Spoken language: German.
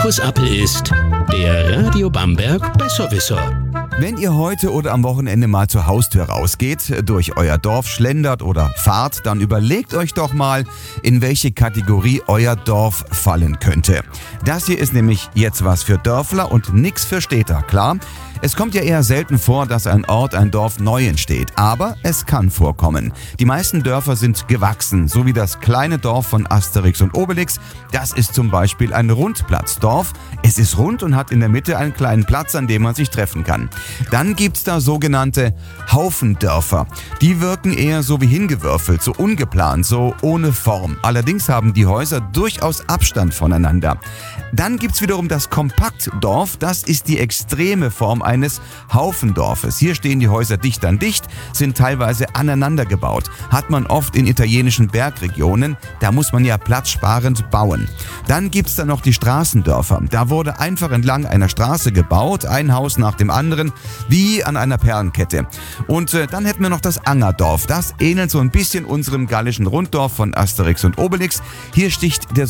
Markus Appel ist der Radio Bamberg Besserwisser. Wenn ihr heute oder am Wochenende mal zur Haustür rausgeht, durch euer Dorf schlendert oder fahrt, dann überlegt euch doch mal, in welche Kategorie euer Dorf fallen könnte. Das hier ist nämlich jetzt was für Dörfler und nix für Städter, klar? Es kommt ja eher selten vor, dass ein Ort, ein Dorf neu entsteht, aber es kann vorkommen. Die meisten Dörfer sind gewachsen, so wie das kleine Dorf von Asterix und Obelix. Das ist zum Beispiel ein Rundplatzdorf. Es ist rund und hat in der Mitte einen kleinen Platz, an dem man sich treffen kann. Dann gibt's da sogenannte Haufendörfer. Die wirken eher so wie hingewürfelt, so ungeplant, so ohne Form. Allerdings haben die Häuser durchaus Abstand voneinander. Dann gibt's wiederum das Kompaktdorf. Das ist die extreme Form eines Haufendorfes. Hier stehen die Häuser dicht an dicht, sind teilweise aneinander gebaut. Hat man oft in italienischen Bergregionen. Da muss man ja platzsparend bauen. Dann gibt's da noch die Straßendörfer. Da wurde einfach entlang einer Straße gebaut, ein Haus nach dem anderen, wie an einer Perlenkette. Und dann hätten wir noch das Angerdorf. Das ähnelt so ein bisschen unserem gallischen Runddorf von Asterix und Obelix. Hier sticht der